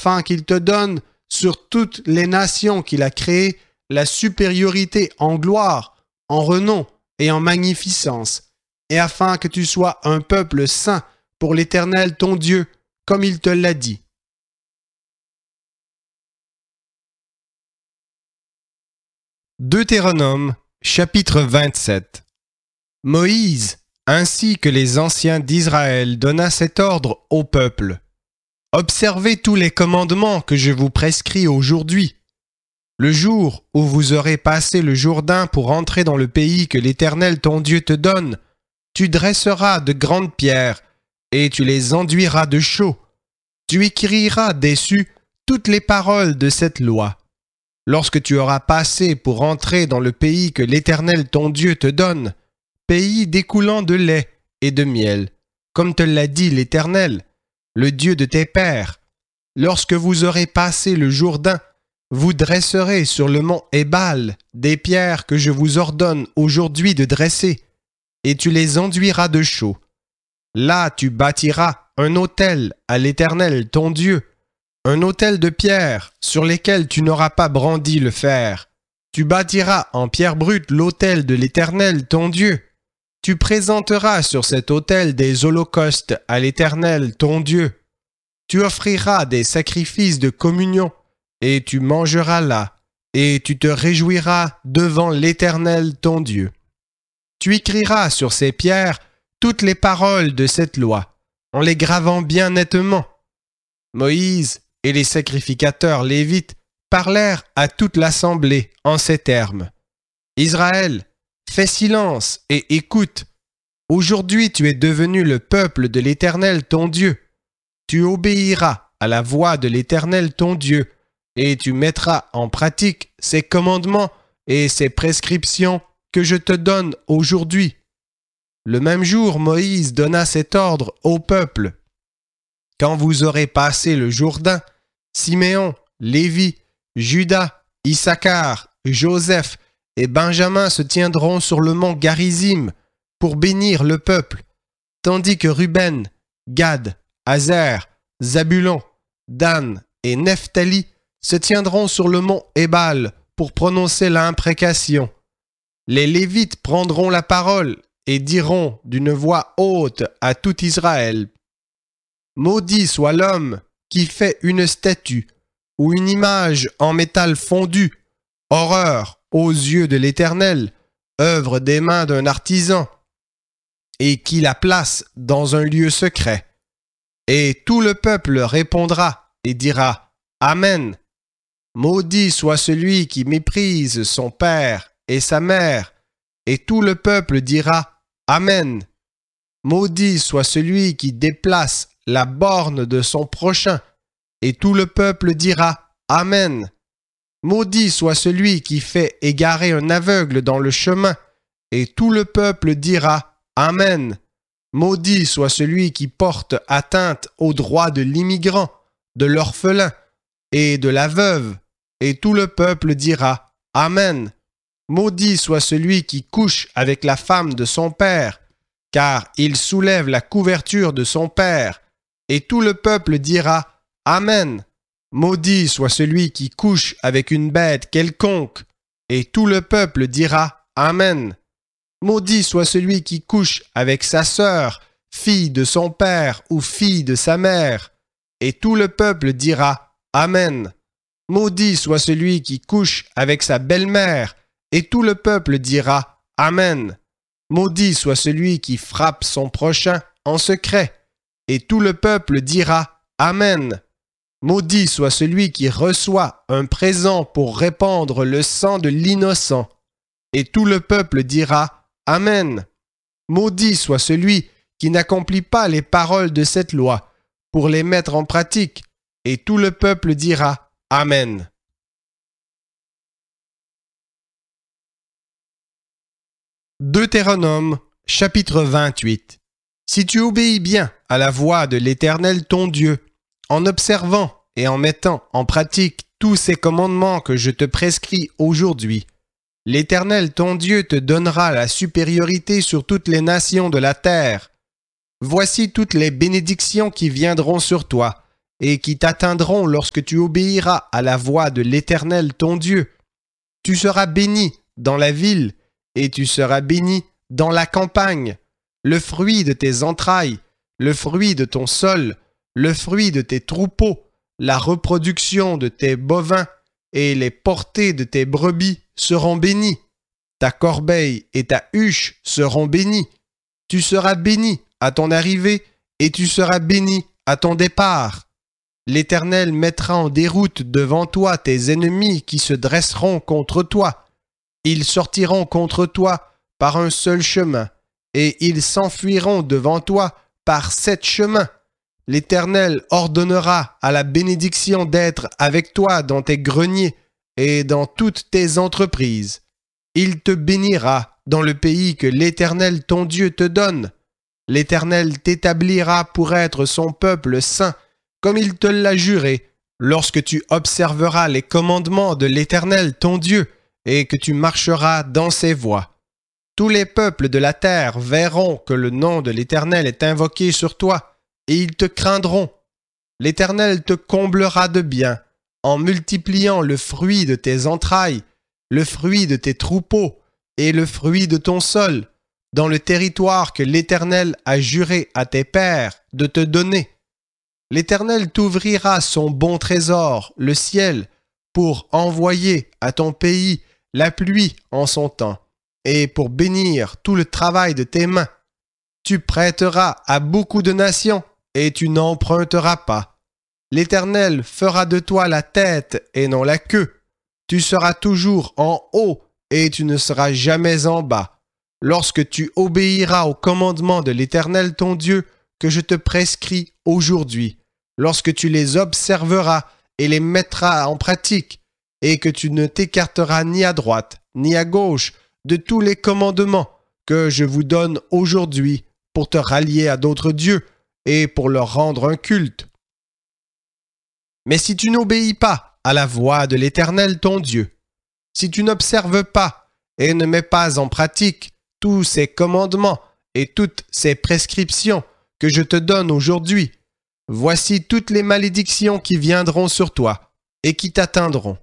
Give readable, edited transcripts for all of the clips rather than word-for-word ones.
afin qu'il te donne sur toutes les nations qu'il a créées la supériorité en gloire, en renom et en magnificence, et afin que tu sois un peuple saint pour l'Éternel ton Dieu, comme il te l'a dit. Deutéronome, chapitre 27. Moïse, ainsi que les anciens d'Israël, donna cet ordre au peuple. Observez tous les commandements que je vous prescris aujourd'hui. Le jour où vous aurez passé le Jourdain pour entrer dans le pays que l'Éternel ton Dieu te donne, tu dresseras de grandes pierres et tu les enduiras de chaux. Tu écriras dessus toutes les paroles de cette loi. Lorsque tu auras passé pour entrer dans le pays que l'Éternel ton Dieu te donne, pays découlant de lait et de miel, comme te l'a dit l'Éternel, le Dieu de tes pères, lorsque vous aurez passé le Jourdain, vous dresserez sur le mont Ébal des pierres que je vous ordonne aujourd'hui de dresser, et tu les enduiras de chaux. Là tu bâtiras un autel à l'Éternel ton Dieu, un autel de pierre sur lesquelles tu n'auras pas brandi le fer. Tu bâtiras en pierre brute l'autel de l'Éternel ton Dieu. Tu présenteras sur cet autel des holocaustes à l'Éternel ton Dieu. Tu offriras des sacrifices de communion, et tu mangeras là, et tu te réjouiras devant l'Éternel ton Dieu. Tu écriras sur ces pierres toutes les paroles de cette loi, en les gravant bien nettement. Moïse et les sacrificateurs lévites parlèrent à toute l'assemblée en ces termes. Israël, fais silence et écoute. Aujourd'hui tu es devenu le peuple de l'Éternel ton Dieu. Tu obéiras à la voix de l'Éternel ton Dieu, et tu mettras en pratique ses commandements et ses prescriptions que je te donne aujourd'hui. Le même jour, Moïse donna cet ordre au peuple. Quand vous aurez passé le Jourdain, Siméon, Lévi, Juda, Issachar, Joseph et Benjamin se tiendront sur le mont Garizim pour bénir le peuple, tandis que Ruben, Gad, Azer, Zabulon, Dan et Nephtali se tiendront sur le mont Ébal pour prononcer l'imprécation. Les Lévites prendront la parole et diront d'une voix haute à tout Israël: Maudit soit l'homme qui fait une statue ou une image en métal fondu, horreur aux yeux de l'Éternel, œuvre des mains d'un artisan, et qui la place dans un lieu secret. Et tout le peuple répondra et dira: Amen. Maudit soit celui qui méprise son père et sa mère, et tout le peuple dira: Amen. Maudit soit celui qui déplace la borne de son prochain, et tout le peuple dira: Amen. Maudit soit celui qui fait égarer un aveugle dans le chemin, et tout le peuple dira: Amen. Maudit soit celui qui porte atteinte aux droits de l'immigrant, de l'orphelin et de la veuve, et tout le peuple dira: Amen. Maudit soit celui qui couche avec la femme de son père, car il soulève la couverture de son père, et tout le peuple dira: Amen. Maudit soit celui qui couche avec une bête quelconque, et tout le peuple dira: Amen. Maudit soit celui qui couche avec sa sœur, fille de son père ou fille de sa mère, et tout le peuple dira: Amen. Maudit soit celui qui couche avec sa belle-mère, et tout le peuple dira: Amen. Maudit soit celui qui frappe son prochain en secret, et tout le peuple dira: Amen. Maudit soit celui qui reçoit un présent pour répandre le sang de l'innocent, et tout le peuple dira: Amen. Maudit soit celui qui n'accomplit pas les paroles de cette loi pour les mettre en pratique, et tout le peuple dira: Amen. Deutéronome, chapitre 28. Si tu obéis bien à la voix de l'Éternel ton Dieu, en observant et en mettant en pratique tous ces commandements que je te prescris aujourd'hui, l'Éternel ton Dieu te donnera la supériorité sur toutes les nations de la terre. Voici toutes les bénédictions qui viendront sur toi et qui t'atteindront lorsque tu obéiras à la voix de l'Éternel ton Dieu. Tu seras béni dans la ville, et tu seras béni dans la campagne. Le fruit de tes entrailles, le fruit de ton sol, le fruit de tes troupeaux, la reproduction de tes bovins et les portées de tes brebis seront bénis. Ta corbeille et ta huche seront bénies. Tu seras béni à ton arrivée et tu seras béni à ton départ. L'Éternel mettra en déroute devant toi tes ennemis qui se dresseront contre toi. Ils sortiront contre toi par un seul chemin, et ils s'enfuiront devant toi par 7 chemins. L'Éternel ordonnera à la bénédiction d'être avec toi dans tes greniers et dans toutes tes entreprises. Il te bénira dans le pays que l'Éternel ton Dieu te donne. L'Éternel t'établira pour être son peuple saint, comme il te l'a juré, lorsque tu observeras les commandements de l'Éternel ton Dieu et que tu marcheras dans ses voies. Tous les peuples de la terre verront que le nom de l'Éternel est invoqué sur toi, et ils te craindront. L'Éternel te comblera de bien, en multipliant le fruit de tes entrailles, le fruit de tes troupeaux et le fruit de ton sol, dans le territoire que l'Éternel a juré à tes pères de te donner. L'Éternel t'ouvrira son bon trésor, le ciel, pour envoyer à ton pays la pluie en son temps, et pour bénir tout le travail de tes mains. Tu prêteras à beaucoup de nations, et tu n'emprunteras pas. L'Éternel fera de toi la tête et non la queue. Tu seras toujours en haut, et tu ne seras jamais en bas. Lorsque tu obéiras aux commandements de l'Éternel ton Dieu que je te prescris aujourd'hui, lorsque tu les observeras et les mettras en pratique, et que tu ne t'écarteras ni à droite ni à gauche de tous les commandements que je vous donne aujourd'hui pour te rallier à d'autres dieux et pour leur rendre un culte. Mais si tu n'obéis pas à la voix de l'Éternel ton Dieu, si tu n'observes pas et ne mets pas en pratique tous ces commandements et toutes ces prescriptions que je te donne aujourd'hui, voici toutes les malédictions qui viendront sur toi et qui t'atteindront.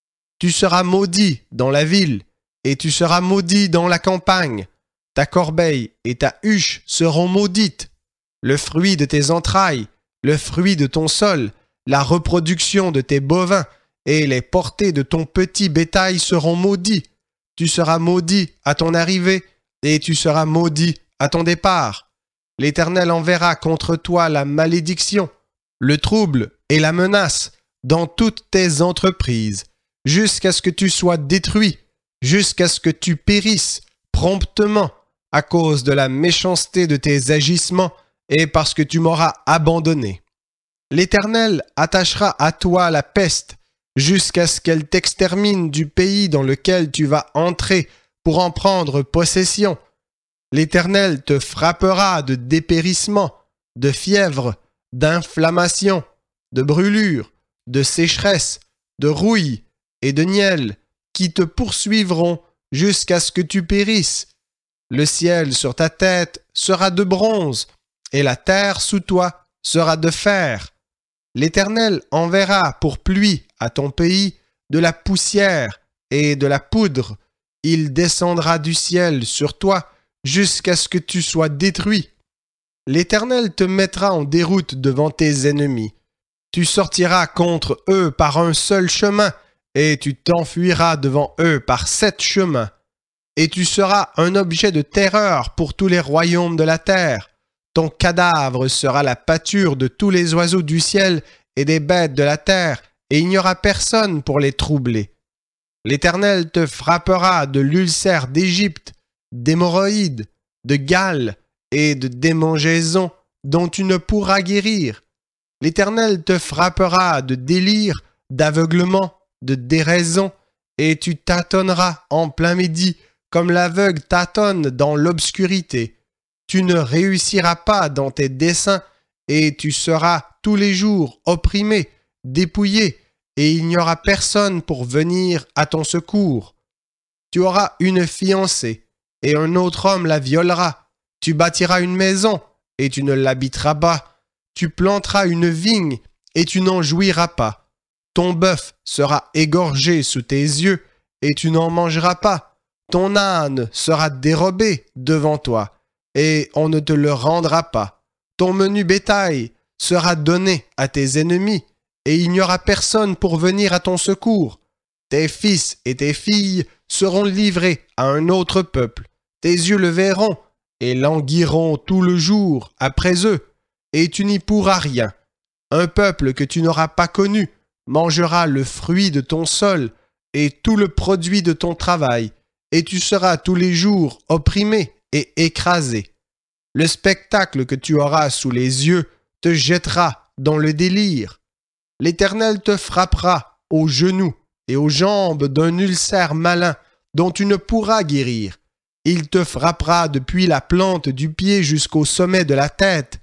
Tu seras maudit dans la ville et tu seras maudit dans la campagne. Ta corbeille et ta huche seront maudites. Le fruit de tes entrailles, le fruit de ton sol, la reproduction de tes bovins et les portées de ton petit bétail seront maudits. Tu seras maudit à ton arrivée et tu seras maudit à ton départ. L'Éternel enverra contre toi la malédiction, le trouble et la menace dans toutes tes entreprises, jusqu'à ce que tu sois détruit, jusqu'à ce que tu périsses promptement à cause de la méchanceté de tes agissements et parce que tu m'auras abandonné. L'Éternel attachera à toi la peste jusqu'à ce qu'elle t'extermine du pays dans lequel tu vas entrer pour en prendre possession. L'Éternel te frappera de dépérissement, de fièvre, d'inflammation, de brûlure, de sécheresse, de rouille et de nielle, qui te poursuivront jusqu'à ce que tu périsses. Le ciel sur ta tête sera de bronze, et la terre sous toi sera de fer. L'Éternel enverra pour pluie à ton pays de la poussière et de la poudre. Il descendra du ciel sur toi jusqu'à ce que tu sois détruit. L'Éternel te mettra en déroute devant tes ennemis. Tu sortiras contre eux par un seul chemin, et tu t'enfuiras devant eux par 7 chemins. Et tu seras un objet de terreur pour tous les royaumes de la terre. Ton cadavre sera la pâture de tous les oiseaux du ciel et des bêtes de la terre, et il n'y aura personne pour les troubler. L'Éternel te frappera de l'ulcère d'Égypte, d'hémorroïdes, de gale et de démangeaisons dont tu ne pourras guérir. L'Éternel te frappera de délire, d'aveuglement, de déraison, et tu tâtonneras en plein midi comme l'aveugle tâtonne dans l'obscurité. Tu ne réussiras pas dans tes desseins, et tu seras tous les jours opprimé, dépouillé, et il n'y aura personne pour venir à ton secours. Tu auras une fiancée, et un autre homme la violera. Tu bâtiras une maison, et tu ne l'habiteras pas. Tu planteras une vigne, et tu n'en jouiras pas. Ton bœuf sera égorgé sous tes yeux, et tu n'en mangeras pas. Ton âne sera dérobé devant toi, et on ne te le rendra pas. Ton menu bétail sera donné à tes ennemis, et il n'y aura personne pour venir à ton secours. Tes fils et tes filles seront livrés à un autre peuple. Tes yeux le verront, et languiront tout le jour après eux, et tu n'y pourras rien. Un peuple que tu n'auras pas connu mangera le fruit de ton sol et tout le produit de ton travail, et tu seras tous les jours opprimé et écrasé. Le spectacle que tu auras sous les yeux te jettera dans le délire. L'Éternel te frappera aux genoux et aux jambes d'un ulcère malin dont tu ne pourras guérir. Il te frappera depuis la plante du pied jusqu'au sommet de la tête.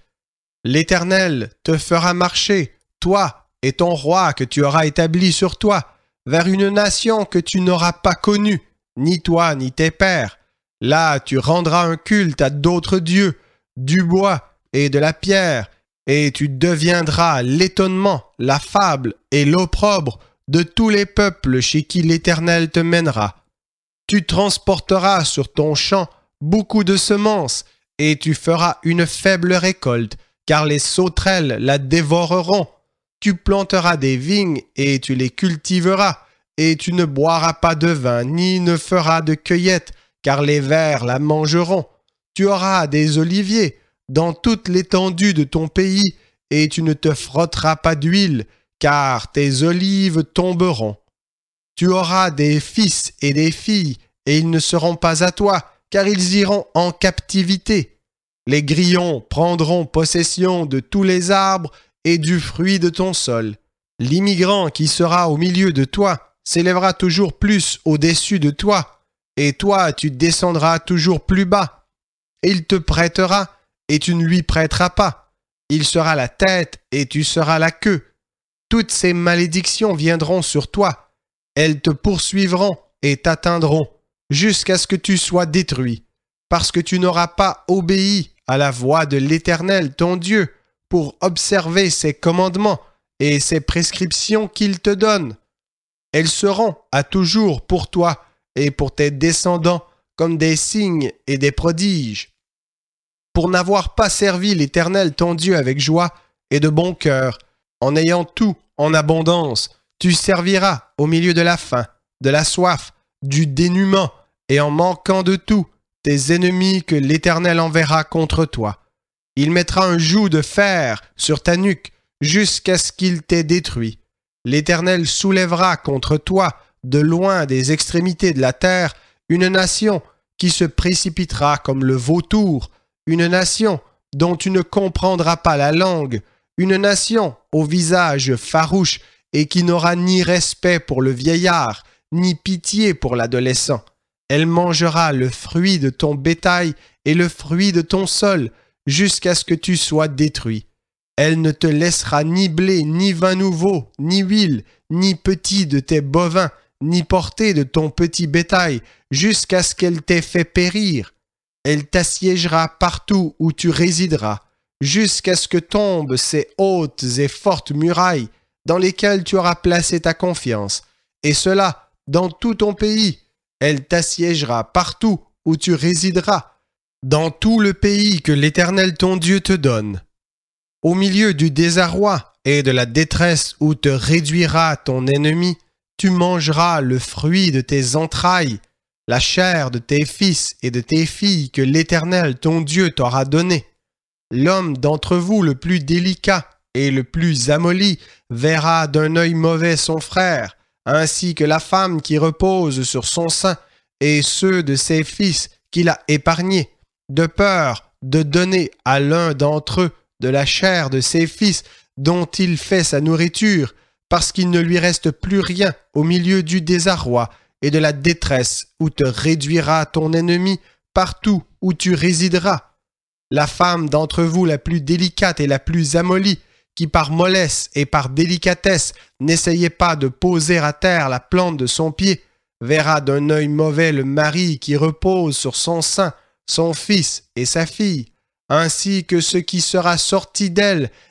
L'Éternel te fera marcher, toi et ton roi que tu auras établi sur toi, vers une nation que tu n'auras pas connue, ni toi ni tes pères. Là tu rendras un culte à d'autres dieux, du bois et de la pierre, et tu deviendras l'étonnement, la fable et l'opprobre de tous les peuples chez qui l'Éternel te mènera. Tu transporteras sur ton champ beaucoup de semences, et tu feras une faible récolte, car les sauterelles la dévoreront. Tu planteras des vignes, et tu les cultiveras, et tu ne boiras pas de vin, ni ne feras de cueillette, car les vers la mangeront. Tu auras des oliviers dans toute l'étendue de ton pays, et tu ne te frotteras pas d'huile, car tes olives tomberont. Tu auras des fils et des filles, et ils ne seront pas à toi, car ils iront en captivité. Les grillons prendront possession de tous les arbres et du fruit de ton sol. L'immigrant qui sera au milieu de toi s'élèvera toujours plus au-dessus de toi, et toi tu descendras toujours plus bas. Il te prêtera, et tu ne lui prêteras pas. Il sera la tête, et tu seras la queue. Toutes ces malédictions viendront sur toi. Elles te poursuivront et t'atteindront, jusqu'à ce que tu sois détruit, parce que tu n'auras pas obéi à la voix de l'Éternel ton Dieu pour observer ses commandements et ses prescriptions qu'il te donne. Elles seront à toujours pour toi et pour tes descendants comme des signes et des prodiges. Pour n'avoir pas servi l'Éternel ton Dieu avec joie et de bon cœur, en ayant tout en abondance, tu serviras au milieu de la faim, de la soif, du dénuement, et en manquant de tout, tes ennemis que l'Éternel enverra contre toi. Il mettra un joug de fer sur ta nuque jusqu'à ce qu'il t'ait détruit. L'Éternel soulèvera contre toi, de loin des extrémités de la terre, une nation qui se précipitera comme le vautour, une nation dont tu ne comprendras pas la langue, une nation au visage farouche et qui n'aura ni respect pour le vieillard, ni pitié pour l'adolescent. Elle mangera le fruit de ton bétail et le fruit de ton sol, jusqu'à ce que tu sois détruit. Elle ne te laissera ni blé, ni vin nouveau, ni huile, ni petit de tes bovins, ni portée de ton petit bétail, jusqu'à ce qu'elle t'ait fait périr. Elle t'assiégera partout où tu résideras, jusqu'à ce que tombent ces hautes et fortes murailles dans lesquelles tu auras placé ta confiance, et cela dans tout ton pays. Elle t'assiégera partout où tu résideras, dans tout le pays que l'Éternel ton Dieu te donne. Au milieu du désarroi et de la détresse où te réduira ton ennemi, tu mangeras le fruit de tes entrailles, la chair de tes fils et de tes filles que l'Éternel ton Dieu t'aura donné. L'homme d'entre vous le plus délicat et le plus amolli verra d'un œil mauvais son frère, ainsi que la femme qui repose sur son sein, et ceux de ses fils qu'il a épargnés, de peur de donner à l'un d'entre eux de la chair de ses fils dont il fait sa nourriture, parce qu'il ne lui reste plus rien au milieu du désarroi et de la détresse où te réduira ton ennemi partout où tu résideras. La femme d'entre vous la plus délicate et la plus amollie, qui par mollesse et par délicatesse n'essayait pas de poser à terre la plante de son pied, verra d'un œil mauvais le mari qui repose sur son sein, son fils et sa fille, ainsi que ce qui sera sorti d'elle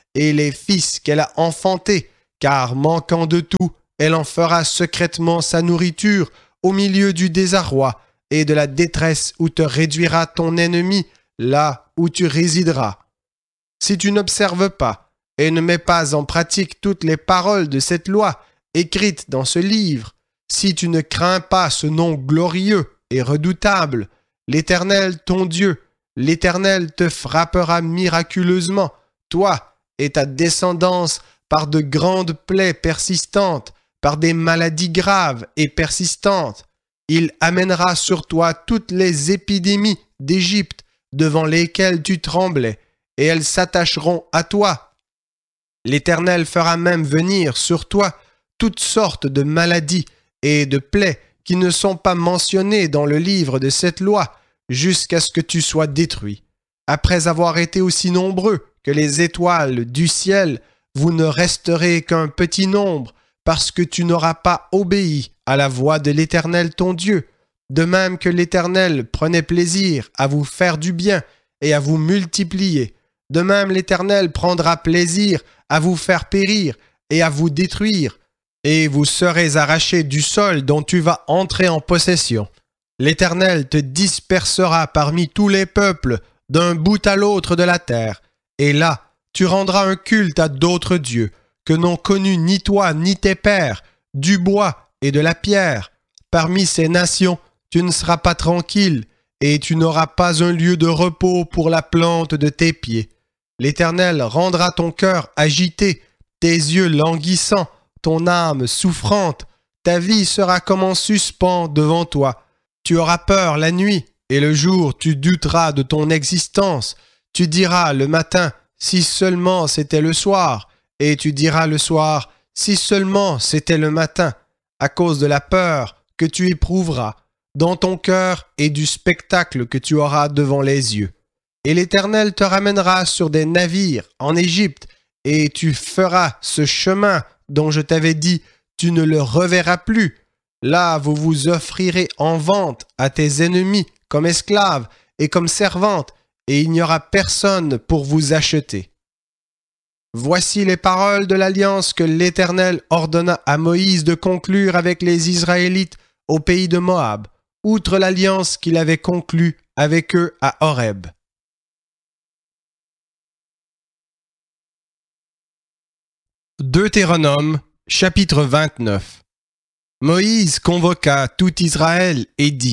et les fils qu'elle a enfantés, car manquant de tout, elle en fera secrètement sa nourriture au milieu du désarroi et de la détresse où te réduira ton ennemi, là où tu résideras. Si tu n'observes pas et ne mets pas en pratique toutes les paroles de cette loi écrites dans ce livre, si tu ne crains pas ce nom glorieux et redoutable, l'Éternel ton Dieu, l'Éternel te frappera miraculeusement, toi et ta descendance, par de grandes plaies persistantes, par des maladies graves et persistantes. Il amènera sur toi toutes les épidémies d'Égypte devant lesquelles tu tremblais, et elles s'attacheront à toi. L'Éternel fera même venir sur toi toutes sortes de maladies et de plaies qui ne sont pas mentionnées dans le livre de cette loi, jusqu'à ce que tu sois détruit. Après avoir été aussi nombreux que les étoiles du ciel, vous ne resterez qu'un petit nombre, parce que tu n'auras pas obéi à la voix de l'Éternel ton Dieu, de même que l'Éternel prenait plaisir à vous faire du bien et à vous multiplier. De même l'Éternel prendra plaisir à vous faire périr et à vous détruire, et vous serez arrachés du sol dont tu vas entrer en possession. L'Éternel te dispersera parmi tous les peuples d'un bout à l'autre de la terre, et là tu rendras un culte à d'autres dieux que n'ont connu ni toi ni tes pères, du bois et de la pierre. Parmi ces nations, tu ne seras pas tranquille, et tu n'auras pas un lieu de repos pour la plante de tes pieds. L'Éternel rendra ton cœur agité, tes yeux languissants, ton âme souffrante. Ta vie sera comme en suspens devant toi. Tu auras peur la nuit, et le jour tu douteras de ton existence. Tu diras le matin, si seulement c'était le soir, et tu diras le soir, si seulement c'était le matin, à cause de la peur que tu éprouveras dans ton cœur et du spectacle que tu auras devant les yeux. Et l'Éternel te ramènera sur des navires en Égypte, et tu feras ce chemin dont je t'avais dit, tu ne le reverras plus. Là, vous vous offrirez en vente à tes ennemis comme esclaves et comme servantes, et il n'y aura personne pour vous acheter. Voici les paroles de l'alliance que l'Éternel ordonna à Moïse de conclure avec les Israélites au pays de Moab, outre l'alliance qu'il avait conclue avec eux à Horeb. Deutéronome, chapitre 29. Moïse convoqua tout Israël et dit :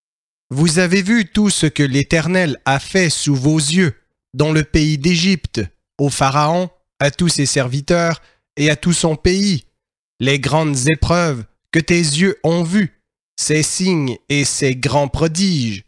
Vous avez vu tout ce que l'Éternel a fait sous vos yeux, dans le pays d'Égypte, au Pharaon, à tous ses serviteurs et à tout son pays, les grandes épreuves que tes yeux ont vues, ses signes et ses grands prodiges.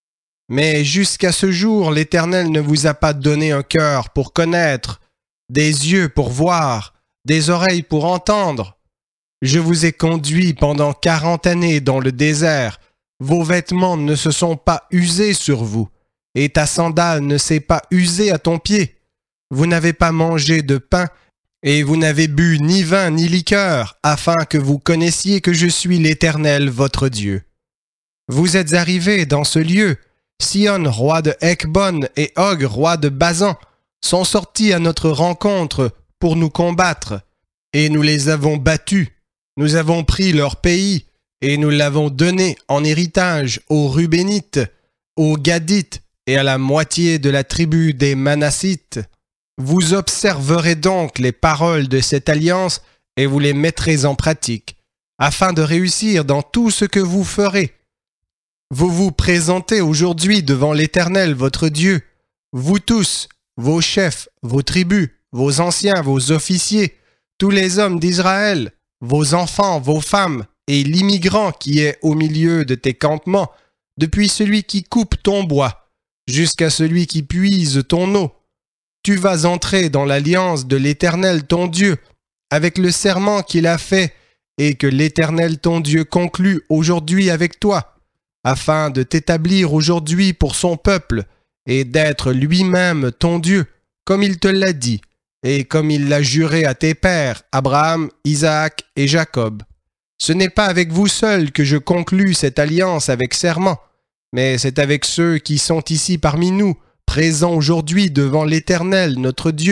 Mais jusqu'à ce jour, l'Éternel ne vous a pas donné un cœur pour connaître, des yeux pour voir, des oreilles pour entendre. Je vous ai conduit pendant 40 années dans le désert. Vos vêtements ne se sont pas usés sur vous, et ta sandale ne s'est pas usée à ton pied. Vous n'avez pas mangé de pain, et vous n'avez bu ni vin ni liqueur, afin que vous connaissiez que je suis l'Éternel votre Dieu. Vous êtes arrivés dans ce lieu. Sihon, roi de Heshbon, et Og, roi de Basan, sont sortis à notre rencontre pour nous combattre, et nous les avons battus. Nous avons pris leur pays, et nous l'avons donné en héritage aux Rubénites, aux Gadites et à la moitié de la tribu des Manassites. Vous observerez donc les paroles de cette alliance et vous les mettrez en pratique, afin de réussir dans tout ce que vous ferez. Vous vous présentez aujourd'hui devant l'Éternel votre Dieu, vous tous, vos chefs, vos tribus, vos anciens, vos officiers, tous les hommes d'Israël, vos enfants, vos femmes, et l'immigrant qui est au milieu de tes campements, depuis celui qui coupe ton bois, jusqu'à celui qui puise ton eau. Tu vas entrer dans l'alliance de l'Éternel ton Dieu, avec le serment qu'il a fait, et que l'Éternel ton Dieu conclut aujourd'hui avec toi, afin de t'établir aujourd'hui pour son peuple, et d'être lui-même ton Dieu, comme il te l'a dit, et comme il l'a juré à tes pères, Abraham, Isaac et Jacob. Ce n'est pas avec vous seuls que je conclus cette alliance avec serment, mais c'est avec ceux qui sont ici parmi nous, présents aujourd'hui devant l'Éternel notre Dieu,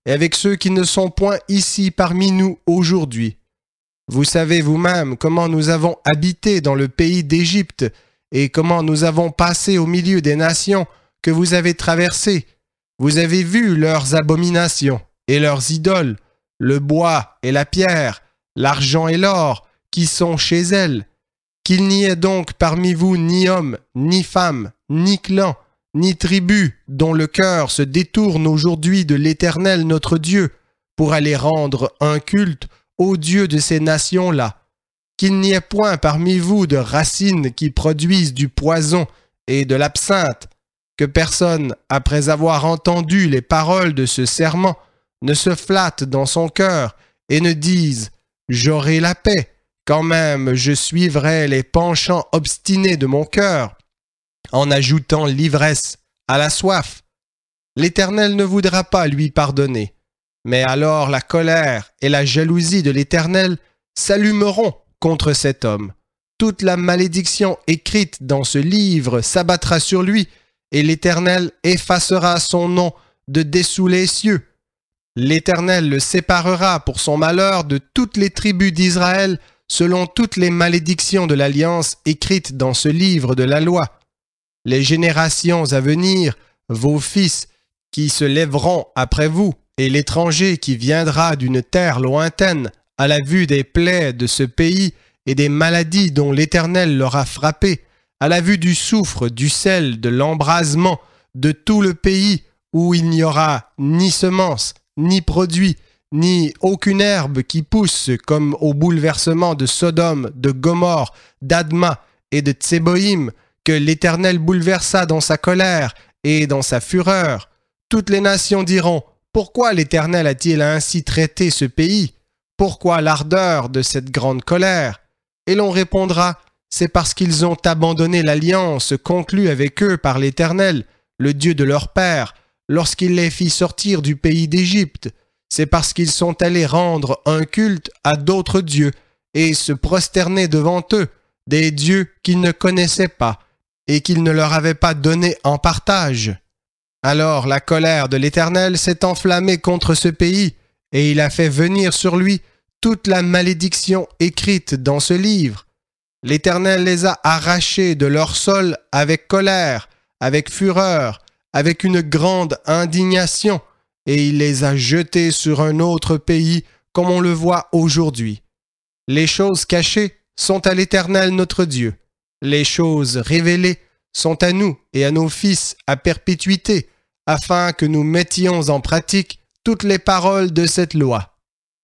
et avec ceux qui ne sont point ici parmi nous aujourd'hui. Vous savez vous-même comment nous avons habité dans le pays d'Égypte et comment nous avons passé au milieu des nations que vous avez traversées. Vous avez vu leurs abominations et leurs idoles, le bois et la pierre, l'argent et l'or qui sont chez elles. Qu'il n'y ait donc parmi vous ni homme, ni femme, ni clan, ni tribu dont le cœur se détourne aujourd'hui de l'Éternel notre Dieu pour aller rendre un culte au Dieu de ces nations-là. Qu'il n'y ait point parmi vous de racines qui produisent du poison et de l'absinthe, que personne, après avoir entendu les paroles de ce serment, ne se flatte dans son cœur et ne dise « J'aurai la paix, quand même je suivrai les penchants obstinés de mon cœur », en ajoutant l'ivresse à la soif. L'Éternel ne voudra pas lui pardonner, mais alors la colère et la jalousie de l'Éternel s'allumeront contre cet homme. Toute la malédiction écrite dans ce livre s'abattra sur lui, et l'Éternel effacera son nom de dessous les cieux. L'Éternel le séparera pour son malheur de toutes les tribus d'Israël, selon toutes les malédictions de l'alliance écrites dans ce livre de la loi. Les générations à venir, vos fils qui se lèveront après vous, et l'étranger qui viendra d'une terre lointaine, à la vue des plaies de ce pays et des maladies dont l'Éternel leur a frappé, à la vue du soufre, du sel, de l'embrasement, de tout le pays où il n'y aura ni semence, ni produit, ni aucune herbe qui pousse, comme au bouleversement de Sodome, de Gomorrhe, d'Adma et de Tseboïm, que l'Éternel bouleversa dans sa colère et dans sa fureur. Toutes les nations diront, « Pourquoi l'Éternel a-t-il ainsi traité ce pays? Pourquoi l'ardeur de cette grande colère ?» Et l'on répondra, « C'est parce qu'ils ont abandonné l'alliance conclue avec eux par l'Éternel, le Dieu de leur père, lorsqu'il les fit sortir du pays d'Égypte. C'est parce qu'ils sont allés rendre un culte à d'autres dieux et se prosterner devant eux, des dieux qu'ils ne connaissaient pas et qu'ils ne leur avaient pas donnés en partage. Alors la colère de l'Éternel s'est enflammée contre ce pays, et il a fait venir sur lui toute la malédiction écrite dans ce livre. L'Éternel les a arrachés de leur sol avec colère, avec fureur, avec une grande indignation, et il les a jetés sur un autre pays comme on le voit aujourd'hui. Les choses cachées sont à l'Éternel notre Dieu. Les choses révélées sont à nous et à nos fils à perpétuité, afin que nous mettions en pratique toutes les paroles de cette loi.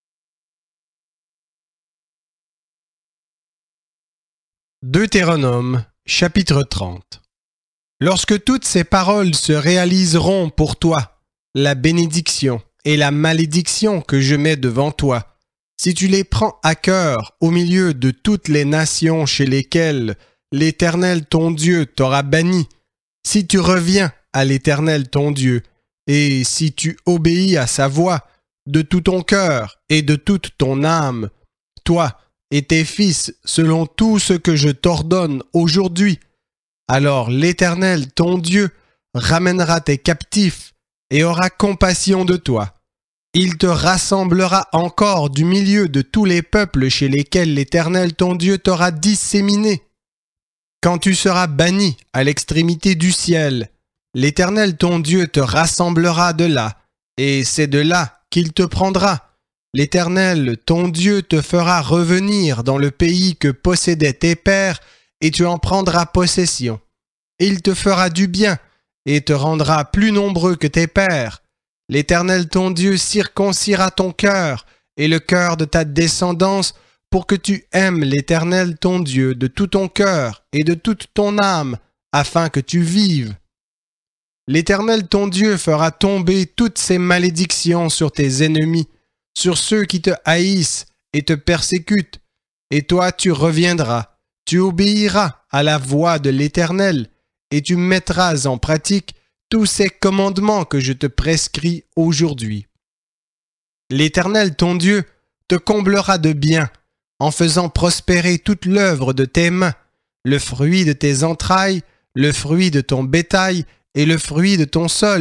Deutéronome, chapitre 30. Lorsque toutes ces paroles se réaliseront pour toi, la bénédiction et la malédiction que je mets devant toi, si tu les prends à cœur au milieu de toutes les nations chez lesquelles l'Éternel ton Dieu t'aura banni, si tu reviens à l'Éternel ton Dieu, et si tu obéis à sa voix de tout ton cœur et de toute ton âme, toi et tes fils, selon tout ce que je t'ordonne aujourd'hui, alors l'Éternel ton Dieu ramènera tes captifs et aura compassion de toi. Il te rassemblera encore du milieu de tous les peuples chez lesquels l'Éternel ton Dieu t'aura disséminé. Quand tu seras banni à l'extrémité du ciel, l'Éternel ton Dieu te rassemblera de là, et c'est de là qu'il te prendra. L'Éternel ton Dieu te fera revenir dans le pays que possédaient tes pères, et tu en prendras possession. Il te fera du bien, et te rendra plus nombreux que tes pères. L'Éternel ton Dieu circoncira ton cœur et le cœur de ta descendance pour que tu aimes l'Éternel ton Dieu de tout ton cœur et de toute ton âme, afin que tu vives. L'Éternel ton Dieu fera tomber toutes ces malédictions sur tes ennemis, sur ceux qui te haïssent et te persécutent, et toi tu reviendras, tu obéiras à la voix de l'Éternel, et tu mettras en pratique tous ces commandements que je te prescris aujourd'hui. L'Éternel ton Dieu te comblera de bien, en faisant prospérer toute l'œuvre de tes mains, le fruit de tes entrailles, le fruit de ton bétail et le fruit de ton sol,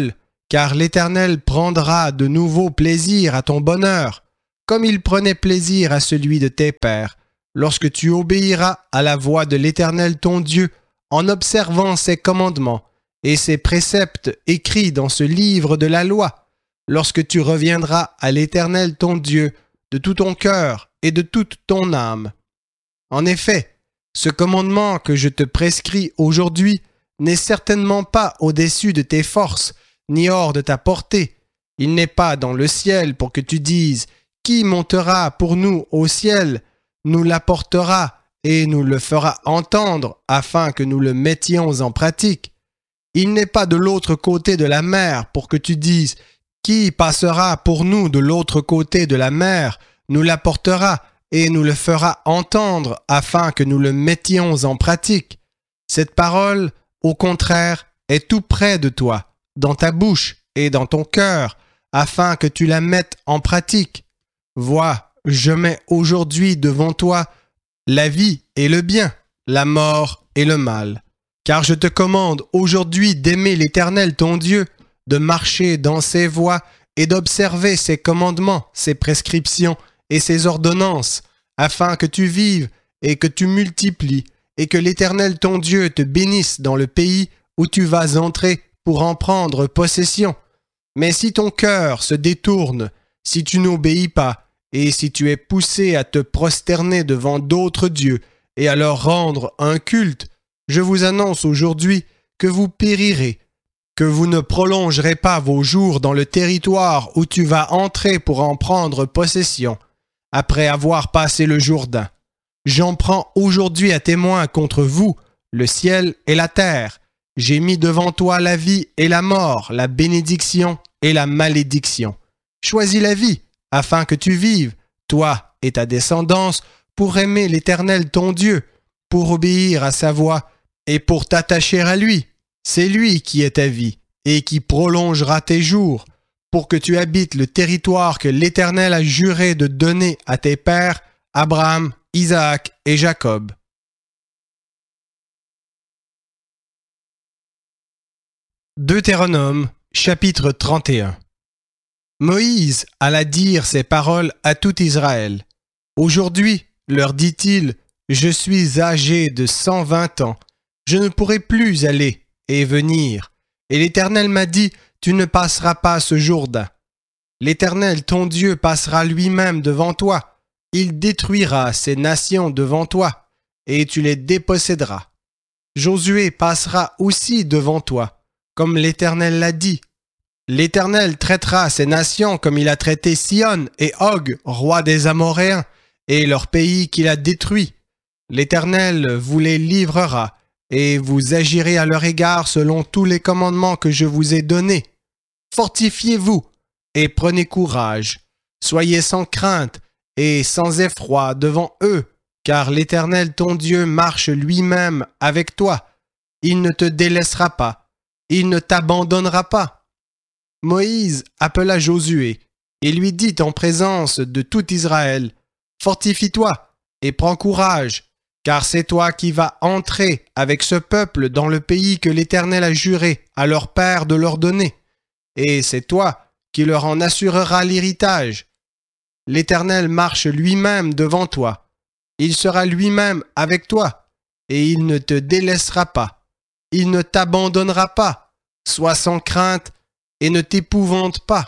car l'Éternel prendra de nouveau plaisir à ton bonheur, comme il prenait plaisir à celui de tes pères, lorsque tu obéiras à la voix de l'Éternel ton Dieu, en observant ses commandements et ses préceptes écrits dans ce livre de la loi, lorsque tu reviendras à l'Éternel ton Dieu de tout ton cœur et de toute ton âme. En effet, ce commandement que je te prescris aujourd'hui n'est certainement pas au-dessus de tes forces, ni hors de ta portée. Il n'est pas dans le ciel pour que tu dises « Qui montera pour nous au ciel, nous l'apportera et nous le fera entendre afin que nous le mettions en pratique. » Il n'est pas de l'autre côté de la mer pour que tu dises « Qui passera pour nous de l'autre côté de la mer, nous l'apportera et nous le fera entendre afin que nous le mettions en pratique. » Cette parole, au contraire, est tout près de toi, dans ta bouche et dans ton cœur, afin que tu la mettes en pratique. Vois, je mets aujourd'hui devant toi la vie et le bien, la mort et le mal. Car je te commande aujourd'hui d'aimer l'Éternel ton Dieu, de marcher dans ses voies et d'observer ses commandements, ses prescriptions et ses ordonnances, afin que tu vives et que tu multiplies, et que l'Éternel ton Dieu te bénisse dans le pays où tu vas entrer pour en prendre possession. Mais si ton cœur se détourne, si tu n'obéis pas, et si tu es poussé à te prosterner devant d'autres dieux et à leur rendre un culte, je vous annonce aujourd'hui que vous périrez, que vous ne prolongerez pas vos jours dans le territoire où tu vas entrer pour en prendre possession, après avoir passé le Jourdain. J'en prends aujourd'hui à témoin contre vous, le ciel et la terre. J'ai mis devant toi la vie et la mort, la bénédiction et la malédiction. Choisis la vie, afin que tu vives, toi et ta descendance, pour aimer l'Éternel ton Dieu, pour obéir à sa voix et pour t'attacher à lui. C'est lui qui est ta vie et qui prolongera tes jours, pour que tu habites le territoire que l'Éternel a juré de donner à tes pères, Abraham, Isaac et Jacob. Deutéronome, chapitre 31. Moïse alla dire ces paroles à tout Israël. Aujourd'hui, leur dit-il, je suis âgé de 120 ans, je ne pourrai plus aller et venir. Et l'Éternel m'a dit, tu ne passeras pas ce Jourdain. L'Éternel, ton Dieu, passera lui-même devant toi. Il détruira ces nations devant toi, et tu les déposséderas. Josué passera aussi devant toi, comme l'Éternel l'a dit. L'Éternel traitera ces nations comme il a traité Sihon et Og, roi des Amoréens, et leur pays qu'il a détruit. L'Éternel vous les livrera, et vous agirez à leur égard selon tous les commandements que je vous ai donnés. Fortifiez-vous et prenez courage. Soyez sans crainte et sans effroi devant eux, car l'Éternel ton Dieu marche lui-même avec toi. Il ne te délaissera pas, il ne t'abandonnera pas. Moïse appela Josué et lui dit en présence de tout Israël, « Fortifie-toi et prends courage, car c'est toi qui vas entrer avec ce peuple dans le pays que l'Éternel a juré à leur père de leur donner, et c'est toi qui leur en assureras l'héritage. L'Éternel marche lui-même devant toi. Il sera lui-même avec toi, et il ne te délaissera pas. Il ne t'abandonnera pas. Sois sans crainte et ne t'épouvante pas. »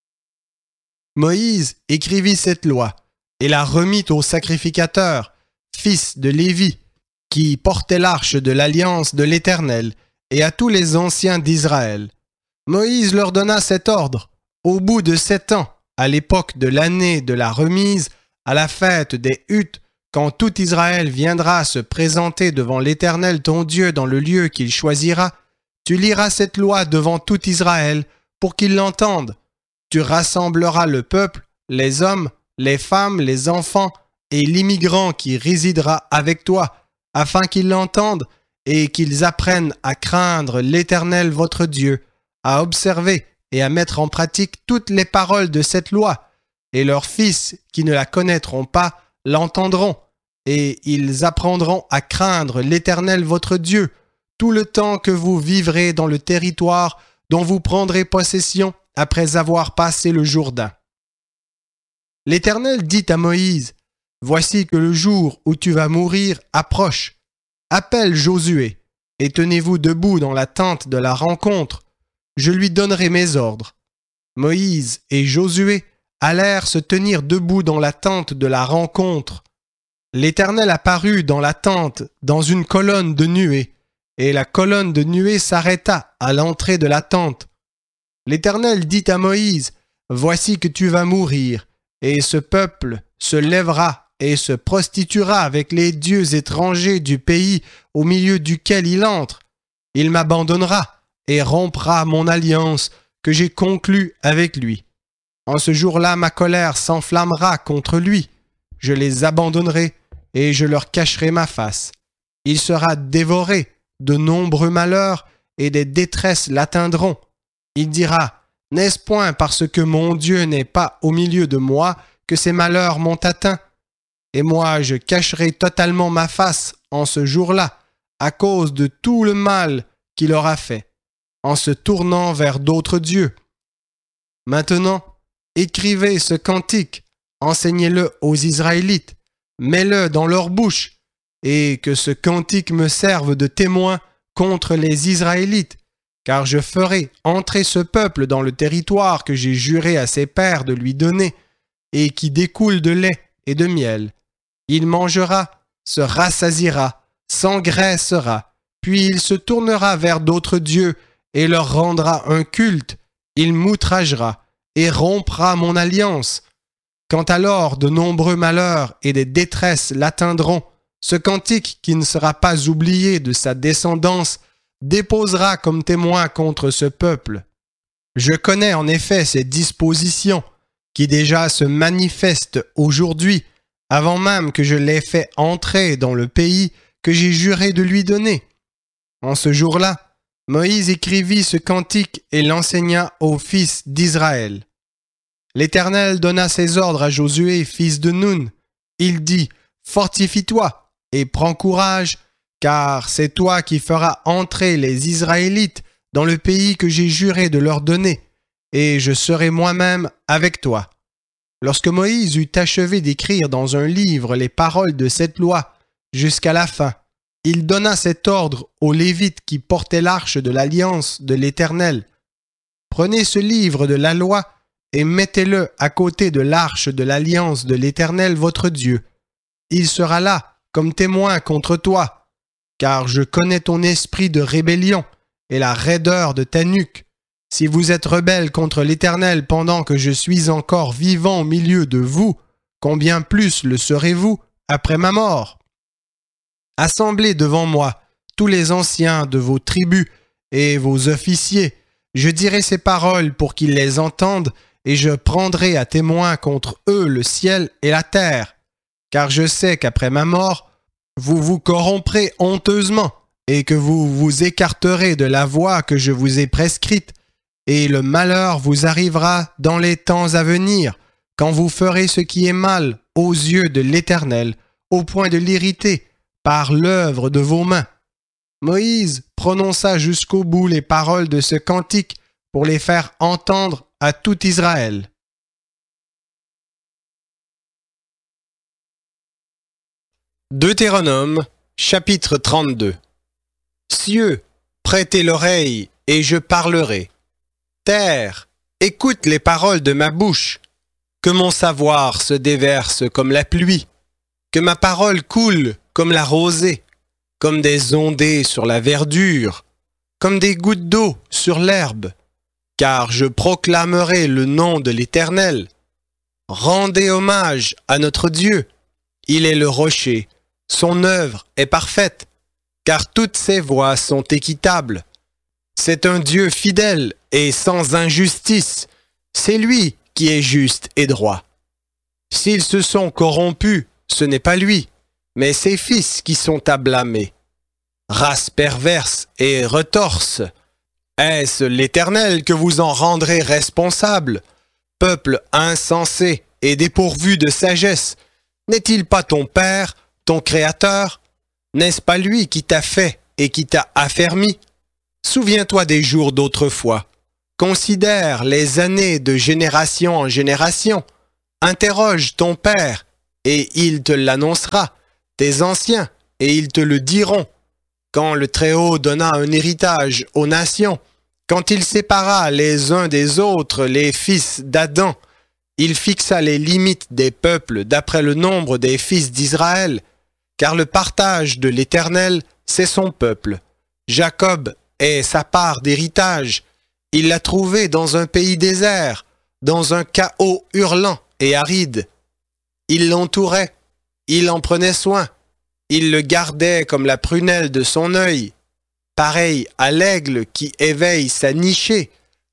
Moïse écrivit cette loi et la remit au sacrificateur, fils de Lévi, qui portait l'arche de l'alliance de l'Éternel, et à tous les anciens d'Israël. Moïse leur donna cet ordre. Au bout de 7 ans, à l'époque de l'année de la remise, à la fête des huttes, quand tout Israël viendra se présenter devant l'Éternel ton Dieu dans le lieu qu'il choisira, tu liras cette loi devant tout Israël pour qu'ils l'entendent. Tu rassembleras le peuple, les hommes, les femmes, les enfants et l'immigrant qui résidera avec toi, afin qu'ils l'entendent et qu'ils apprennent à craindre l'Éternel votre Dieu, à observer et à mettre en pratique toutes les paroles de cette loi, et leurs fils qui ne la connaîtront pas l'entendront, et ils apprendront à craindre l'Éternel votre Dieu tout le temps que vous vivrez dans le territoire dont vous prendrez possession après avoir passé le Jourdain. » L'Éternel dit à Moïse, « Voici que le jour où tu vas mourir approche. Appelle Josué, et tenez-vous debout dans la tente de la rencontre. Je lui donnerai mes ordres. » Moïse et Josué allèrent se tenir debout dans la tente de la rencontre. L'Éternel apparut dans la tente dans une colonne de nuée, et la colonne de nuée s'arrêta à l'entrée de la tente. L'Éternel dit à Moïse, « Voici que tu vas mourir, et ce peuple se lèvera et se prostituera avec les dieux étrangers du pays au milieu duquel il entre. Il m'abandonnera et rompra mon alliance que j'ai conclue avec lui. En ce jour-là, ma colère s'enflammera contre lui. Je les abandonnerai et je leur cacherai ma face. Il sera dévoré, de nombreux malheurs et des détresses l'atteindront. Il dira, « N'est-ce point parce que mon Dieu n'est pas au milieu de moi que ces malheurs m'ont atteint? Et moi je cacherai totalement ma face en ce jour-là, à cause de tout le mal qu'il aura fait, en se tournant vers d'autres dieux. Maintenant, écrivez ce cantique, enseignez-le aux Israélites, mets-le dans leur bouche, et que ce cantique me serve de témoin contre les Israélites, car je ferai entrer ce peuple dans le territoire que j'ai juré à ses pères de lui donner, et qui découle de lait et de miel. Il mangera, se rassasiera, s'engraissera, puis il se tournera vers d'autres dieux et leur rendra un culte. Il m'outragera et rompra mon alliance. Quand alors de nombreux malheurs et des détresses l'atteindront, ce cantique qui ne sera pas oublié de sa descendance déposera comme témoin contre ce peuple. Je connais en effet ces dispositions qui déjà se manifestent aujourd'hui, avant même que je l'ai fait entrer dans le pays que j'ai juré de lui donner. » En ce jour-là, Moïse écrivit ce cantique et l'enseigna aux fils d'Israël. L'Éternel donna ses ordres à Josué, fils de Nun. Il dit, « Fortifie-toi et prends courage, car c'est toi qui feras entrer les Israélites dans le pays que j'ai juré de leur donner, et je serai moi-même avec toi. » Lorsque Moïse eut achevé d'écrire dans un livre les paroles de cette loi jusqu'à la fin, il donna cet ordre aux Lévites qui portaient l'arche de l'alliance de l'Éternel. « Prenez ce livre de la loi et mettez-le à côté de l'arche de l'alliance de l'Éternel votre Dieu. Il sera là comme témoin contre toi, car je connais ton esprit de rébellion et la raideur de ta nuque. Si vous êtes rebelles contre l'Éternel pendant que je suis encore vivant au milieu de vous, combien plus le serez-vous après ma mort? Assemblez devant moi tous les anciens de vos tribus et vos officiers. Je dirai ces paroles pour qu'ils les entendent, et je prendrai à témoin contre eux le ciel et la terre. Car je sais qu'après ma mort, vous vous corromprez honteusement, et que vous vous écarterez de la voie que je vous ai prescrite, et le malheur vous arrivera dans les temps à venir, quand vous ferez ce qui est mal aux yeux de l'Éternel, au point de l'irriter par l'œuvre de vos mains. » Moïse prononça jusqu'au bout les paroles de ce cantique pour les faire entendre à tout Israël. Deutéronome, chapitre 32. Cieux, prêtez l'oreille, et je parlerai. Terre, écoute les paroles de ma bouche. Que mon savoir se déverse comme la pluie, que ma parole coule comme la rosée, comme des ondées sur la verdure, comme des gouttes d'eau sur l'herbe. Car je proclamerai le nom de l'Éternel. Rendez hommage à notre Dieu. Il est le rocher, son œuvre est parfaite, car toutes ses voies sont équitables. C'est un Dieu fidèle et sans injustice. C'est lui qui est juste et droit. S'ils se sont corrompus, ce n'est pas lui, mais ses fils qui sont à blâmer. Race perverse et retorse, est-ce l'Éternel que vous en rendrez responsable? Peuple insensé et dépourvu de sagesse, n'est-il pas ton Père, ton Créateur? N'est-ce pas lui qui t'a fait et qui t'a affermi? Souviens-toi des jours d'autrefois, Considère les années de génération en génération. Interroge ton père, et il te l'annoncera, tes anciens, et ils te le diront. Quand le Très-Haut donna un héritage aux nations, quand il sépara les uns des autres les fils d'Adam, il fixa les limites des peuples d'après le nombre des fils d'Israël, car le partage de l'Éternel, c'est son peuple. Jacob est sa part d'héritage. Il l'a trouvé dans un pays désert, dans un chaos hurlant et aride. Il l'entourait, il en prenait soin, il le gardait comme la prunelle de son œil, pareil à l'aigle qui éveille sa nichée,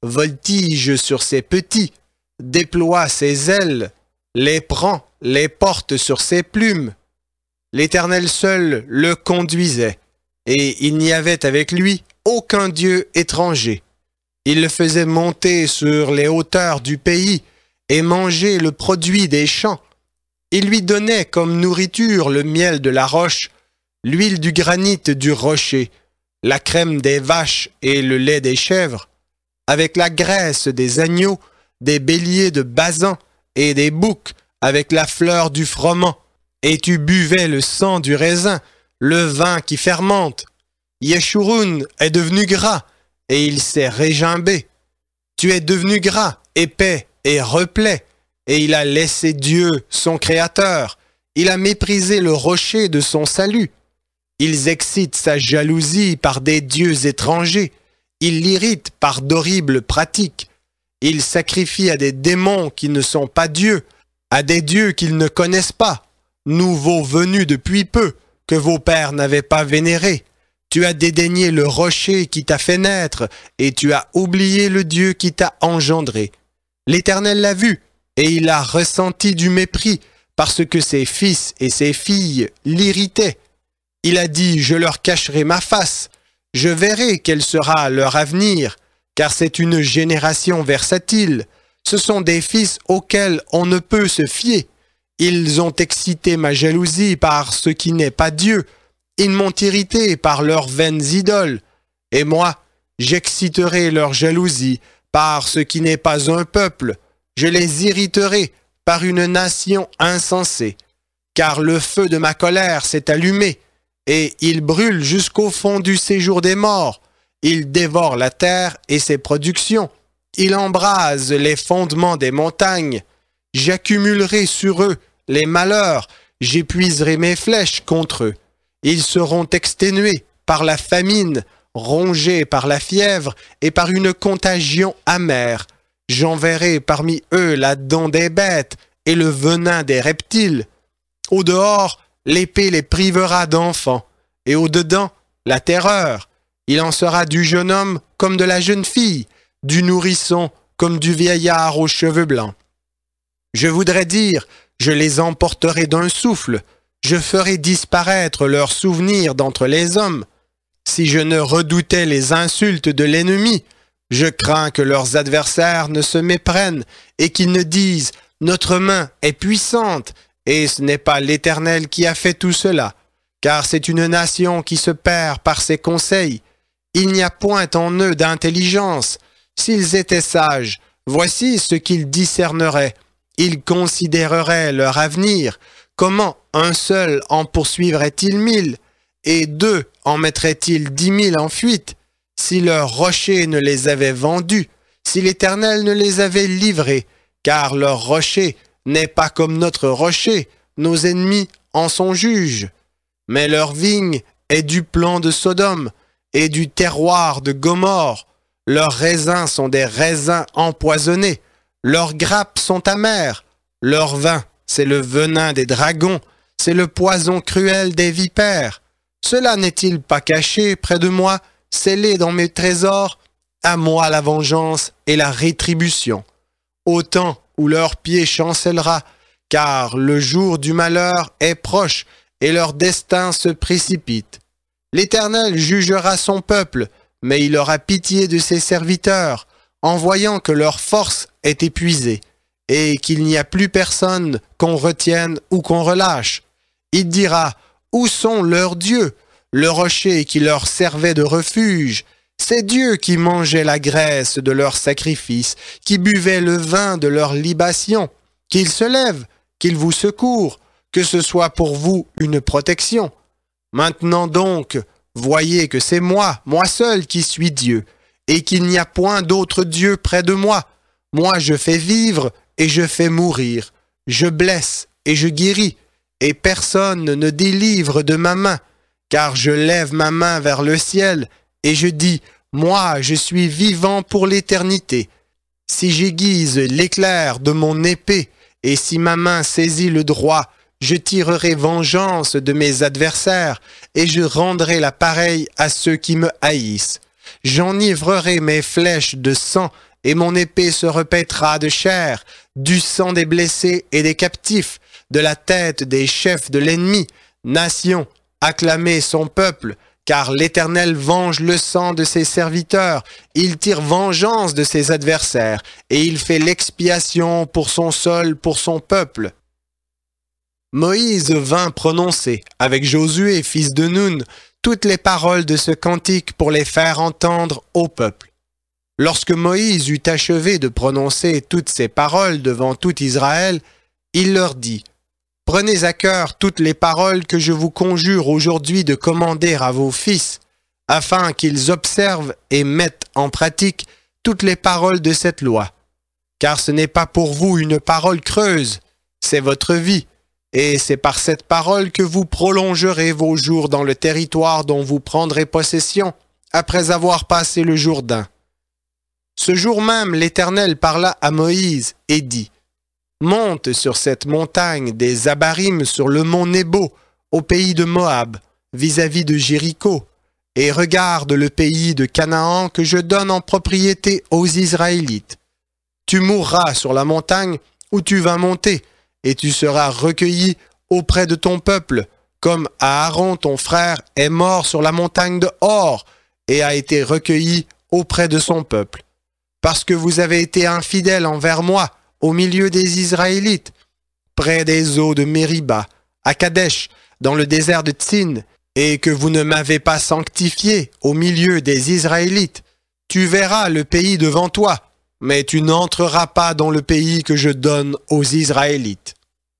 voltige sur ses petits, déploie ses ailes, les prend, les porte sur ses plumes. L'Éternel seul le conduisait, et il n'y avait avec lui aucun dieu étranger. Il le faisait monter sur les hauteurs du pays et manger le produit des champs. Il lui donnait comme nourriture le miel de la roche, l'huile du granit du rocher, la crème des vaches et le lait des chèvres, avec la graisse des agneaux, des béliers de Basan et des boucs, avec la fleur du froment. Et tu buvais le sang du raisin, le vin qui fermente. Yeshurun est devenu gras, et il s'est régimbé. Tu es devenu gras, épais et replet, et il a laissé Dieu, son Créateur. Il a méprisé le rocher de son salut. Ils excitent sa jalousie par des dieux étrangers. Ils l'irritent par d'horribles pratiques. Ils sacrifient à des démons qui ne sont pas dieux, à des dieux qu'ils ne connaissent pas, nouveaux venus depuis peu, que vos pères n'avaient pas vénérés. Tu as dédaigné le rocher qui t'a fait naître, et tu as oublié le Dieu qui t'a engendré. L'Éternel l'a vu, et il a ressenti du mépris, parce que ses fils et ses filles l'irritaient. Il a dit, je leur cacherai ma face, je verrai quel sera leur avenir, car c'est une génération versatile. Ce sont des fils auxquels on ne peut se fier. Ils ont excité ma jalousie par ce qui n'est pas Dieu. Ils m'ont irrité par leurs vaines idoles. Et moi, j'exciterai leur jalousie par ce qui n'est pas un peuple. Je les irriterai par une nation insensée. Car le feu de ma colère s'est allumé, et il brûle jusqu'au fond du séjour des morts. Il dévore la terre et ses productions. Il embrase les fondements des montagnes. J'accumulerai sur eux les malheurs, j'épuiserai mes flèches contre eux. Ils seront exténués par la famine, rongés par la fièvre et par une contagion amère. J'enverrai parmi eux la dent des bêtes et le venin des reptiles. Au dehors, l'épée les privera d'enfants, et au dedans, la terreur. Il en sera du jeune homme comme de la jeune fille, du nourrisson comme du vieillard aux cheveux blancs. Je voudrais dire, je les emporterai d'un souffle, je ferai disparaître leurs souvenirs d'entre les hommes. Si je ne redoutais les insultes de l'ennemi, je crains que leurs adversaires ne se méprennent et qu'ils ne disent « Notre main est puissante » et ce n'est pas l'Éternel qui a fait tout cela, car c'est une nation qui se perd par ses conseils. Il n'y a point en eux d'intelligence. S'ils étaient sages, voici ce qu'ils discerneraient. Ils considéreraient leur avenir. Comment un seul en poursuivrait-il 1000 et 2 en mettraient-ils 10 000 en fuite? Si leur rocher ne les avait vendus, si l'Éternel ne les avait livrés, car leur rocher n'est pas comme notre rocher, nos ennemis en sont juges. Mais leur vigne est du plan de Sodome et du terroir de Gomorrhe. Leurs raisins sont des raisins empoisonnés. Leurs grappes sont amères. Leur vin, c'est le venin des dragons. C'est le poison cruel des vipères. Cela n'est-il pas caché près de moi, scellé dans mes trésors? À moi la vengeance et la rétribution. Au temps où leur pied chancellera, car le jour du malheur est proche et leur destin se précipite. L'Éternel jugera son peuple, mais il aura pitié de ses serviteurs, en voyant que leur force est épuisée, et qu'il n'y a plus personne qu'on retienne ou qu'on relâche. Il dira, où sont leurs dieux, le rocher qui leur servait de refuge? C'est Dieu qui mangeait la graisse de leurs sacrifices, qui buvait le vin de leurs libations. Qu'il se lève, qu'il vous secourt, que ce soit pour vous une protection. Maintenant donc, voyez que c'est moi seul qui suis Dieu, et qu'il n'y a point d'autre Dieu près de moi. Moi je fais vivre et je fais mourir, je blesse et je guéris, et personne ne délivre de ma main, car je lève ma main vers le ciel, et je dis, moi je suis vivant pour l'éternité. Si j'aiguise l'éclair de mon épée, et si ma main saisit le droit, je tirerai vengeance de mes adversaires, et je rendrai la pareille à ceux qui me haïssent. J'enivrerai mes flèches de sang, et mon épée se repaîtra de chair, du sang des blessés et des captifs, de la tête des chefs de l'ennemi. Nation, acclamez son peuple, car l'Éternel venge le sang de ses serviteurs, il tire vengeance de ses adversaires, et il fait l'expiation pour son sol, pour son peuple. Moïse vint prononcer, avec Josué, fils de Nun, toutes les paroles de ce cantique pour les faire entendre au peuple. Lorsque Moïse eut achevé de prononcer toutes ces paroles devant tout Israël, il leur dit, « Prenez à cœur toutes les paroles que je vous conjure aujourd'hui de commander à vos fils, afin qu'ils observent et mettent en pratique toutes les paroles de cette loi. Car ce n'est pas pour vous une parole creuse, c'est votre vie, et c'est par cette parole que vous prolongerez vos jours dans le territoire dont vous prendrez possession, après avoir passé le Jourdain. » Ce jour même, l'Éternel parla à Moïse et dit, « Monte sur cette montagne des Abarim sur le mont Nebo, au pays de Moab, vis-à-vis de Jéricho, et regarde le pays de Canaan que je donne en propriété aux Israélites. Tu mourras sur la montagne où tu vas monter, et tu seras recueilli auprès de ton peuple, comme Aaron ton frère est mort sur la montagne de Hor et a été recueilli auprès de son peuple. Parce que vous avez été infidèles envers moi au milieu des Israélites, près des eaux de Mériba, à Kadesh, dans le désert de Tsin, et que vous ne m'avez pas sanctifié au milieu des Israélites, tu verras le pays devant toi, mais tu n'entreras pas dans le pays que je donne aux Israélites. »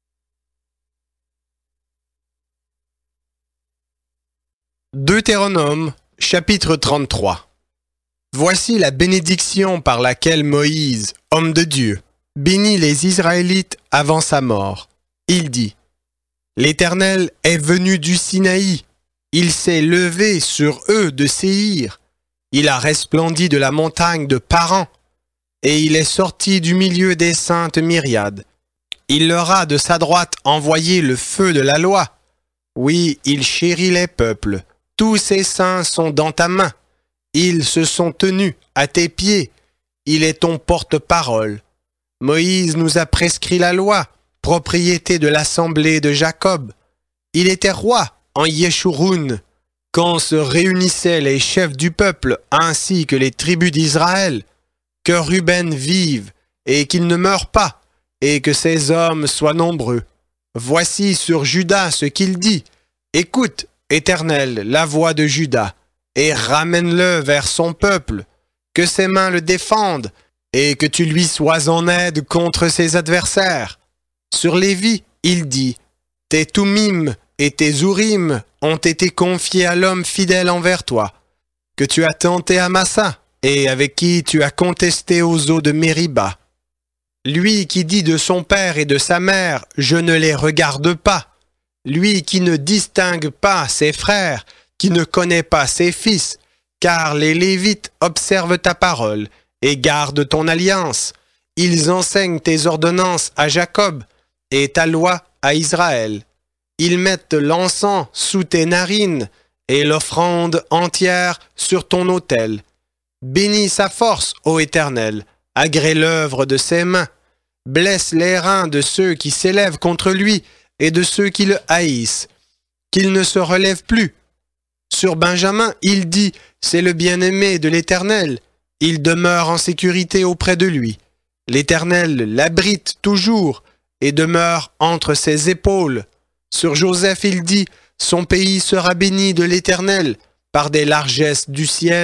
Deutéronome, chapitre 33. Voici la bénédiction par laquelle Moïse, homme de Dieu, bénit les Israélites avant sa mort. Il dit, « L'Éternel est venu du Sinaï, il s'est levé sur eux de Séhir, il a resplendi de la montagne de Paran, et il est sorti du milieu des saintes myriades. Il leur a de sa droite envoyé le feu de la loi. Oui, il chérit les peuples, tous ses saints sont dans ta main. Ils se sont tenus à tes pieds, il est ton porte-parole. Moïse nous a prescrit la loi, propriété de l'assemblée de Jacob. Il était roi en Yeshurun, quand se réunissaient les chefs du peuple ainsi que les tribus d'Israël. Que Ruben vive et qu'il ne meure pas, et que ses hommes soient nombreux. Voici sur Juda ce qu'il dit. Écoute, Éternel, la voix de Juda, et ramène-le vers son peuple, que ses mains le défendent, et que tu lui sois en aide contre ses adversaires. Sur Lévi, il dit, tes Toumim et tes Urim ont été confiés à l'homme fidèle envers toi, que tu as tenté à Massa, et avec qui tu as contesté aux eaux de Mériba. Lui qui dit de son père et de sa mère, je ne les regarde pas. Lui qui ne distingue pas ses frères, qui ne connaît pas ses fils, car les Lévites observent ta parole et gardent ton alliance. Ils enseignent tes ordonnances à Jacob et ta loi à Israël. Ils mettent l'encens sous tes narines et l'offrande entière sur ton autel. Bénis sa force, ô Éternel, agrée l'œuvre de ses mains. Blesse les reins de ceux qui s'élèvent contre lui et de ceux qui le haïssent. Qu'il ne se relève plus. Sur Benjamin, il dit, c'est le bien-aimé de l'Éternel. Il demeure en sécurité auprès de lui. L'Éternel l'abrite toujours et demeure entre ses épaules. Sur Joseph, il dit, son pays sera béni de l'Éternel, par des largesses du ciel,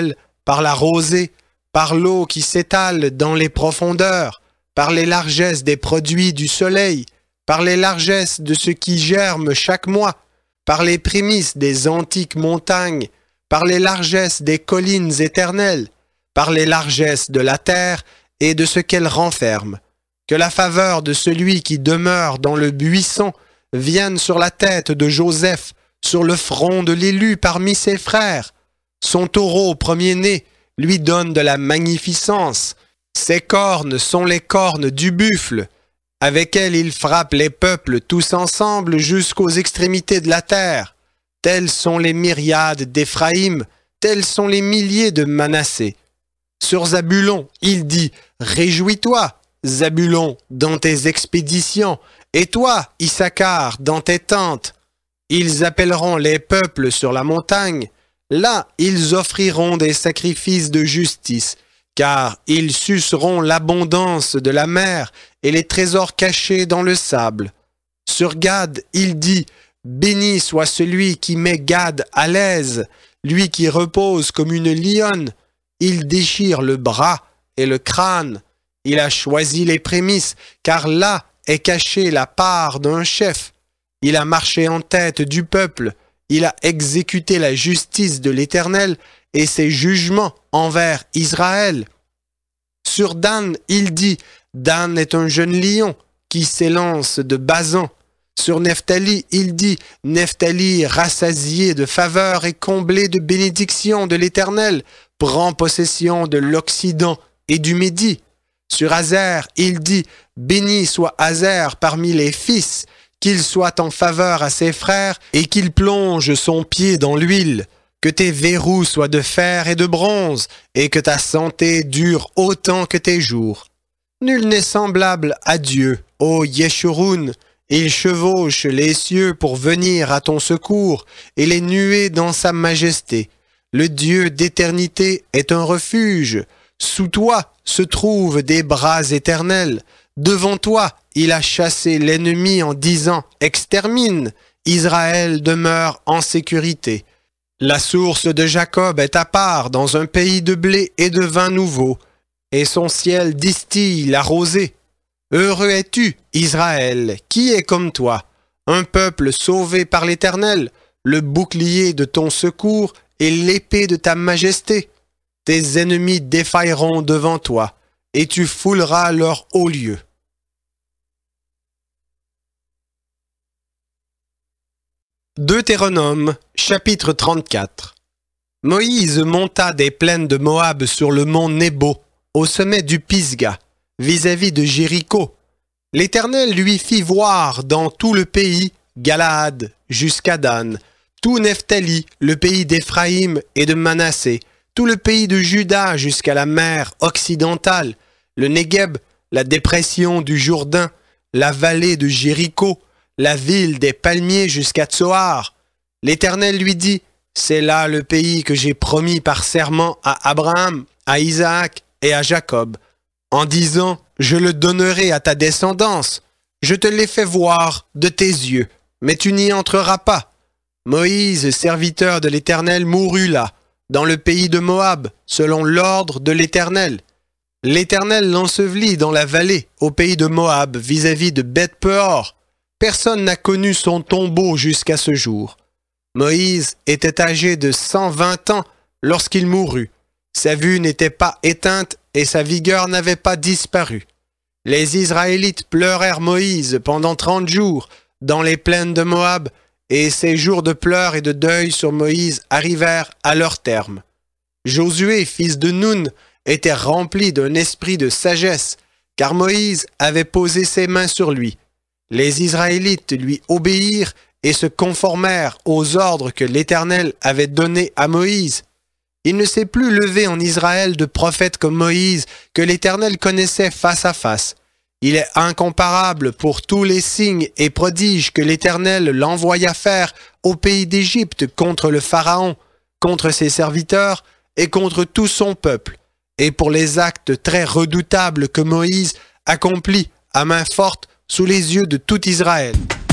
par la rosée, par l'eau qui s'étale dans les profondeurs, par les largesses des produits du soleil, par les largesses de ce qui germe chaque mois, par les prémices des antiques montagnes, par les largesses des collines éternelles, par les largesses de la terre et de ce qu'elle renferme. Que la faveur de celui qui demeure dans le buisson vienne sur la tête de Joseph, sur le front de l'élu parmi ses frères. Son taureau premier-né lui donne de la magnificence. Ses cornes sont les cornes du buffle. Avec elles il frappe les peuples tous ensemble jusqu'aux extrémités de la terre. Tels sont les myriades d'Éphraïm, tels sont les milliers de Manassé. Sur Zabulon, il dit « Réjouis-toi, Zabulon, dans tes expéditions, et toi, Issachar, dans tes tentes. Ils appelleront les peuples sur la montagne. Là, ils offriront des sacrifices de justice, car ils suceront l'abondance de la mer et les trésors cachés dans le sable. Sur Gad, il dit « Béni soit celui qui met Gad à l'aise, lui qui repose comme une lionne. Il déchire le bras et le crâne. Il a choisi les prémices, car là est cachée la part d'un chef. Il a marché en tête du peuple. Il a exécuté la justice de l'Éternel et ses jugements envers Israël. Sur Dan, il dit « Dan est un jeune lion qui s'élance de Basan. » Sur Nephtali, il dit « Nephtali, rassasié de faveur et comblé de bénédictions de l'Éternel, prend possession de l'Occident et du Midi. » Sur Azer, il dit « Béni soit Azer parmi les fils, qu'il soit en faveur à ses frères et qu'il plonge son pied dans l'huile. Que tes verrous soient de fer et de bronze, et que ta santé dure autant que tes jours. Nul n'est semblable à Dieu, ô Yeshurun. Il chevauche les cieux pour venir à ton secours, et les nuées dans sa majesté. Le Dieu d'éternité est un refuge. Sous toi se trouvent des bras éternels. Devant toi, il a chassé l'ennemi en disant « Extermine !» Israël demeure en sécurité. La source de Jacob est à part dans un pays de blé et de vin nouveau, et son ciel distille la rosée. Heureux es-tu, Israël, qui est comme toi, un peuple sauvé par l'Éternel, le bouclier de ton secours et l'épée de ta majesté. Tes ennemis défailleront devant toi, et tu fouleras leur haut lieu. Deutéronome, chapitre 34. Moïse monta des plaines de Moab sur le mont Nebo, au sommet du Pisga, vis-à-vis de Jéricho. L'Éternel lui fit voir dans tout le pays, Galaad jusqu'à Dan, tout Nephtali, le pays d'Éphraïm et de Manassé, tout le pays de Juda jusqu'à la mer occidentale, le Négueb, la dépression du Jourdain, la vallée de Jéricho, la ville des palmiers jusqu'à Tsoar. L'Éternel lui dit, c'est là le pays que j'ai promis par serment à Abraham, à Isaac et à Jacob, en disant, je le donnerai à ta descendance. Je te l'ai fait voir de tes yeux, mais tu n'y entreras pas. Moïse, serviteur de l'Éternel, mourut là, dans le pays de Moab, selon l'ordre de l'Éternel. L'Éternel l'ensevelit dans la vallée, au pays de Moab, vis-à-vis de Beth-Peor. Personne n'a connu son tombeau jusqu'à ce jour. Moïse était âgé de 120 ans lorsqu'il mourut. Sa vue n'était pas éteinte et sa vigueur n'avait pas disparu. Les Israélites pleurèrent Moïse pendant 30 jours dans les plaines de Moab, et ces jours de pleurs et de deuil sur Moïse arrivèrent à leur terme. Josué, fils de Nun, était rempli d'un esprit de sagesse, car Moïse avait posé ses mains sur lui. Les Israélites lui obéirent et se conformèrent aux ordres que l'Éternel avait donnés à Moïse. Il ne s'est plus levé en Israël de prophète comme Moïse, que l'Éternel connaissait face à face. Il est incomparable pour tous les signes et prodiges que l'Éternel l'envoya faire au pays d'Égypte contre le Pharaon, contre ses serviteurs et contre tout son peuple, et pour les actes très redoutables que Moïse accomplit à main forte sous les yeux de tout Israël.